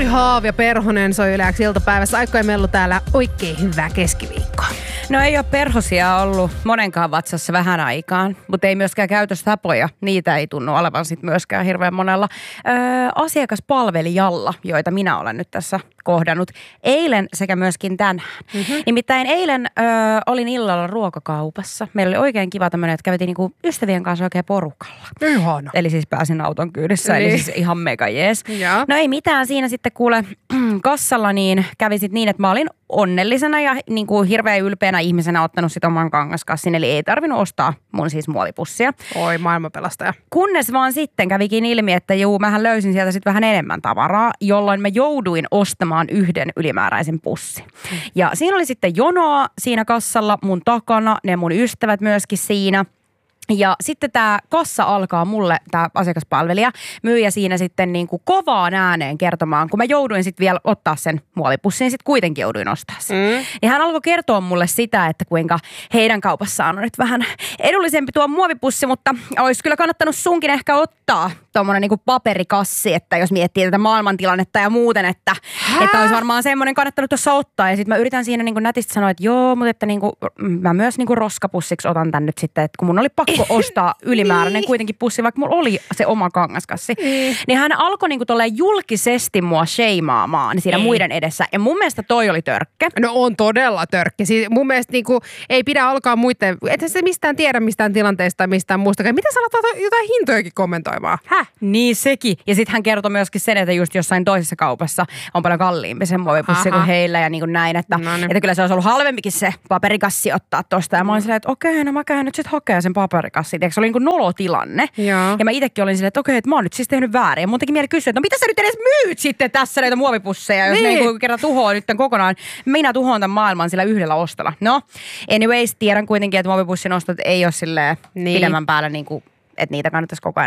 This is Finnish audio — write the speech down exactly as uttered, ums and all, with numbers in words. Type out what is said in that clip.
Lauri Haav ja Perhonen soi Yle X iltapäivässä. Aikkojen mellu täällä. Oikein hyvää keskiviikkoa. No ei ole perhosia ollut monenkaan vatsassa vähän aikaan, mutta ei myöskään käytöstapoja. Niitä ei tunnu olevan sit myöskään hirveän monella öö, asiakaspalvelijalla, joita minä olen nyt tässä kohdannut eilen sekä myöskin tänään. Mm-hmm. Nimittäin eilen öö, olin illalla ruokakaupassa. Meillä oli oikein kiva tämmöinen, että kävitin niinku ystävien kanssa oikein porukalla. Ihana. Eli siis pääsin auton kyydissä, niin. Eli siis ihan mega jees. Ja. No ei mitään siinä sitten kuule kassalla, niin kävi sit niin, että mä olin onnellisena ja niin kuin hirveän ylpeänä ihmisenä ottanut sit oman kangaskassin, eli ei tarvinnut ostaa mun siis muovipussia. Oi, maailmanpelastaja. Kunnes vaan sitten kävikin ilmi, että juu, mähän löysin sieltä sitten vähän enemmän tavaraa, jolloin mä jouduin ostamaan yhden ylimääräisen pussin. Mm. Ja siinä oli sitten jonoa siinä kassalla mun takana, ne mun ystävät myöskin siinä. Ja sitten tämä kassa alkaa mulle, tämä asiakaspalvelija, myyjä siinä sitten niin kuin kovaan ääneen kertomaan, kun mä jouduin sitten vielä ottaa sen muovipussin, sitten kuitenkin jouduin ostaa sen. Mm. Ja hän alkoi kertoa mulle sitä, että kuinka heidän kaupassaan on nyt vähän edullisempi tuo muovipussi, mutta olisi kyllä kannattanut sunkin ehkä ottaa tuommoinen niin kuin paperikassi, että jos miettii tätä maailmantilannetta ja muuten, että, että olisi varmaan semmoinen kannattanut tuossa ottaa. Ja sitten mä yritän siinä niin kuin nätisti sanoa, että joo, mutta että niin kuin, mä myös niin kuin roskapussiksi otan tän nyt sitten, että kun mun oli pakko ostaa ylimääräinen kuitenkin pussi, vaikka mulla oli se oma kangaskassi. Niin, niin hän alkoi niinku tolleen julkisesti mua sheimaamaan siinä ei. muiden edessä. Ja mun mielestä toi oli törkkä. No on todella törkkä. Siis mun mielestä niinku ei pidä alkaa muiden, ethän se mistään tiedä mistään tilanteesta tai mistään muustakaan. Mitä sä alat jotain hintojakin kommentoimaan? Häh? Niin sekin. Ja sitten hän kertoi myöskin sen, että just jossain toisessa kaupassa on paljon kalliimpi se muovipussi kuin heillä ja niin kuin näin. Että, että kyllä se olisi ollut halvempikin se paperikassi ottaa tosta. Ja mä olin silleen, että okei, no mä käyn nyt sit hakea sen paperikassi. Se oli niin kuin nolotilanne. Ja. ja mä itsekin olin silleen, että okei, että mä oon nyt siis tehnyt väärin. Ja mun teki mieli kysyä, että no mitä sä nyt edes myyt sitten tässä näitä muovipusseja, jos niin. ne niin kerran tuhoaa nyt kokonaan. Minä tuhoan tämän maailman sillä yhdellä ostolla. No, anyways, tiedän kuitenkin, että muovipussin ostot ei ole silleen niin. pidemmän päällä niin kuin että niitä kannattaisi koko ajan